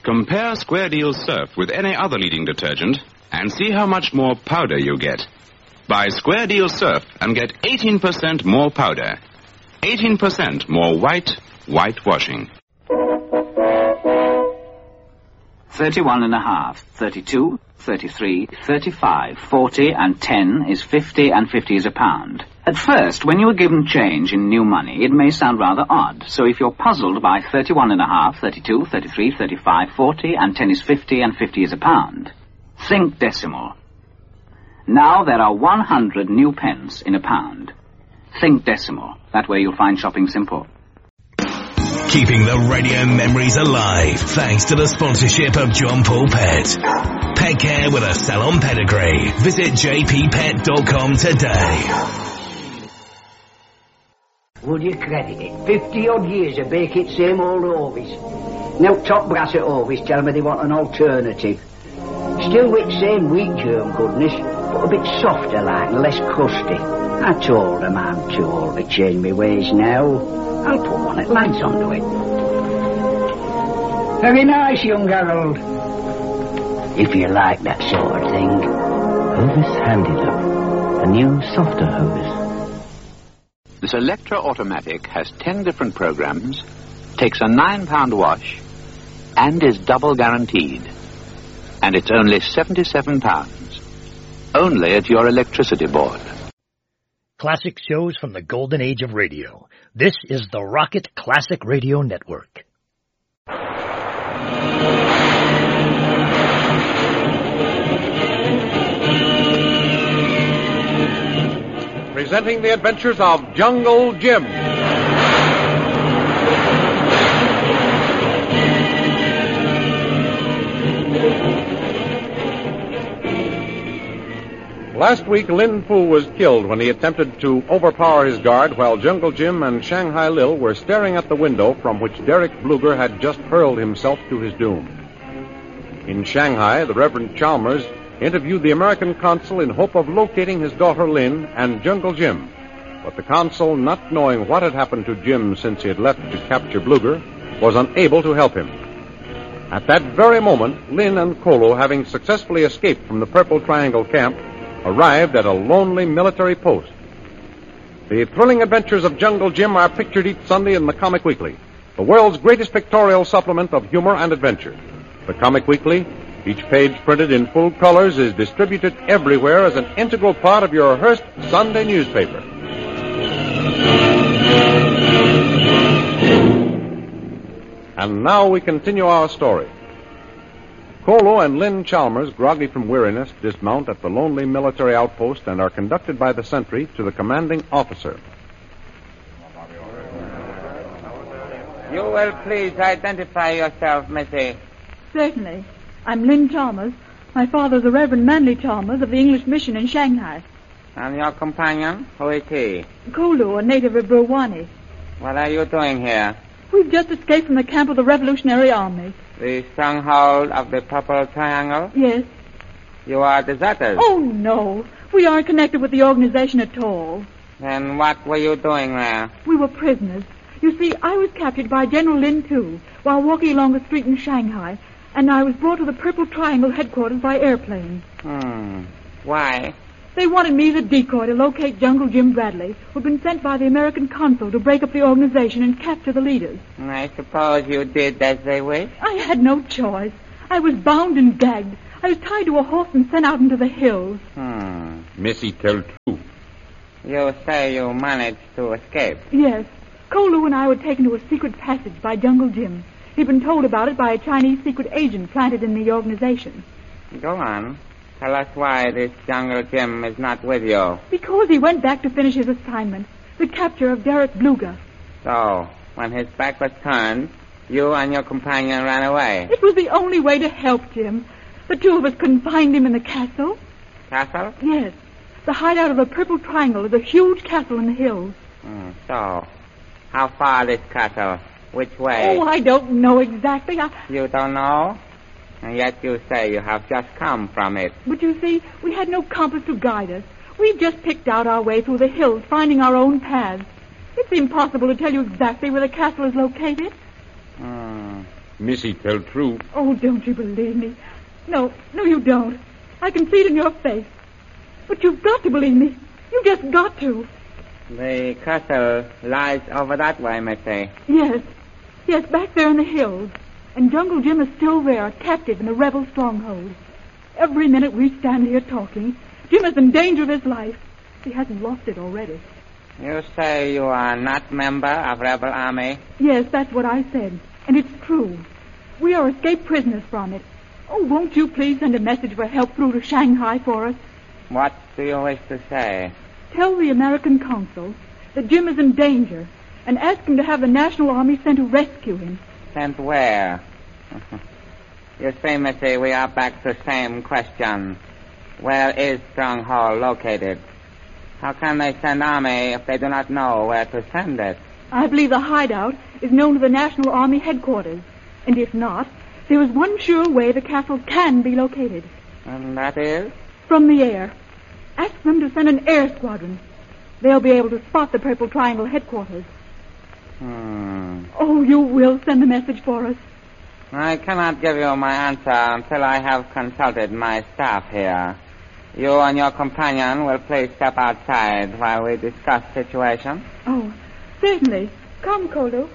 Compare Square Deal Surf with any other leading detergent and see how much more powder you get. Buy Square Deal Surf and get 18% more powder. 18% more whitewashing. 31 and a half, 32, 33, 35, 40 and 10 is 50 and 50 is a pound. At first, when you are given change in new money, it may sound rather odd. So if you're puzzled by 31 and a half, 32, 33, 35, 40 and 10 is 50 and 50 is a pound, think decimal. Now there are 100 new pence in a pound. Think decimal. That way you'll find shopping simple. Keeping the radio memories alive thanks to the sponsorship of John Paul Pet. Pet care with a salon pedigree. Visit jppet.com today. Would you credit it? 50-odd years of bake it same old Ovis. Now top brass at Ovis tell me they want an alternative. Still with same wheat germ goodness, but a bit softer like and less crusty. I told them I'm too old to change my ways now. I'll put one at lights onto it. Very nice, young Harold. If you like that sort of thing. Hovis Handy Look. A new, softer Hovis. This Electra Automatic has 10 different programs, takes a £9 wash, and is double guaranteed. And it's only £77. Only at your electricity board. Classic shows from the golden age of radio. This is the Rocket Classic Radio Network. Presenting the adventures of Jungle Jim. Last week, Lin Fu was killed when he attempted to overpower his guard while Jungle Jim and Shanghai Lil were staring at the window from which Derek Bluger had just hurled himself to his doom. In Shanghai, the Reverend Chalmers interviewed the American consul in hope of locating his daughter Lin and Jungle Jim. But the consul, not knowing what had happened to Jim since he had left to capture Bluger, was unable to help him. At that very moment, Lin and Kolo, having successfully escaped from the Purple Triangle camp, arrived at a lonely military post. The thrilling adventures of Jungle Jim are pictured each Sunday in the Comic Weekly, the world's greatest pictorial supplement of humor and adventure. The Comic Weekly, each page printed in full colors, is distributed everywhere as an integral part of your Hearst Sunday newspaper. And now we continue our story. Kolo and Lin Chalmers, groggy from weariness, dismount at the lonely military outpost and are conducted by the sentry to the commanding officer. You will please identify yourself, Missy. Certainly. I'm Lin Chalmers. My father's the Reverend Manley Chalmers of the English Mission in Shanghai. And your companion? Who is he? Kolo, a native of Burwani. What are you doing here? We've just escaped from the camp of the Revolutionary Army. The stronghold of the Purple Triangle? Yes. You are deserters? Oh, no. We aren't connected with the organization at all. Then what were you doing there? We were prisoners. You see, I was captured by General Lin Tu while walking along a street in Shanghai, and I was brought to the Purple Triangle headquarters by airplane. Why? They wanted me as a decoy to locate Jungle Jim Bradley, who'd been sent by the American consul to break up the organization and capture the leaders. I suppose you did as they wished? I had no choice. I was bound and gagged. I was tied to a horse and sent out into the hills. Missy, tell true. You say you managed to escape? Yes. Kolo and I were taken to a secret passage by Jungle Jim. He'd been told about it by a Chinese secret agent planted in the organization. Go on. Tell us why this Jungle Jim is not with you. Because he went back to finish his assignment, the capture of Derek Bluger. So, when his back was turned, you and your companion ran away. It was the only way to help Jim. The two of us couldn't find him in the castle. Castle? Yes. The hideout of the Purple Triangle is a huge castle in the hills. So, how far this castle? Which way? Oh, I don't know exactly. You don't know? And yet you say you have just come from it. But you see, we had no compass to guide us. We've just picked out our way through the hills, finding our own paths. It's impossible to tell you exactly where the castle is located. Missy, tell true. Oh, don't you believe me? No, you don't. I can see it in your face. But you've got to believe me. You've just got to. The castle lies over that way, Missy. Yes, back there in the hills. And Jungle Jim is still there, captive in the rebel stronghold. Every minute we stand here talking, Jim is in danger of his life. He hasn't lost it already. You say you are not member of rebel army? Yes, that's what I said. And it's true. We are escaped prisoners from it. Oh, won't you please send a message for help through to Shanghai for us? What do you wish to say? Tell the American consul that Jim is in danger and ask him to have the National Army sent to rescue him. Sent where? You see, Missy, we are back to the same question. Where is Stronghold located? How can they send army if they do not know where to send it? I believe the hideout is known to the National Army headquarters. And if not, there is one sure way the castle can be located. And that is? From the air. Ask them to send an air squadron. They'll be able to spot the Purple Triangle headquarters. Oh, you will send the message for us? I cannot give you my answer until I have consulted my staff here. You and your companion will please step outside while we discuss the situation. Oh, certainly. Come, Kolo.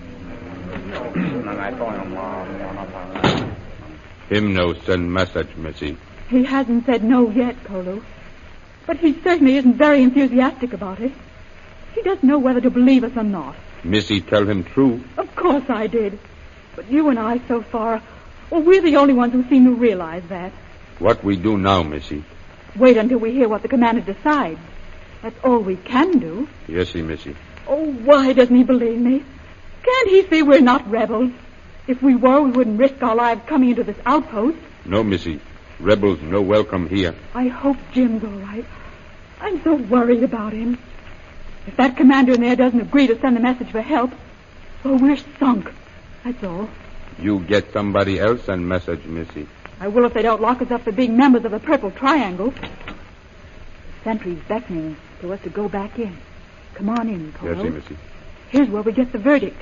Him no send message, Missy. He hasn't said no yet, Kolo. But he certainly isn't very enthusiastic about it. He doesn't know whether to believe us or not. Missy, tell him true. Of course I did. But you and I, so far, well, we're the only ones who seem to realize that. What we do now, Missy? Wait until we hear what the commander decides. That's all we can do. Yes, Missy. Oh, why doesn't he believe me? Can't he see we're not rebels? If we were, we wouldn't risk our lives coming into this outpost. No, Missy. Rebels no welcome here. I hope Jim's all right. I'm so worried about him. If that commander in there doesn't agree to send a message for help, well, we're sunk. That's all. You get somebody else and message, Missy. I will if they don't lock us up for being members of the Purple Triangle. The sentry's beckoning to us to go back in. Come on in, Paul. Yes, Missy. Here's where we get the verdict.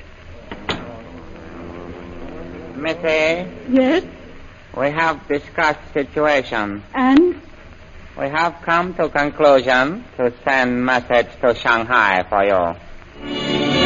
Missy? Yes? We have discussed situation. And? We have come to conclusion to send message to Shanghai for you.